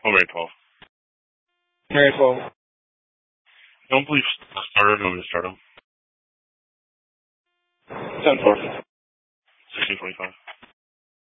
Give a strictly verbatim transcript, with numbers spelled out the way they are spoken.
Oh, Mary twelve. Mary twelve. I don't believe starter. No, to start him. ten four. sixteen twenty-five.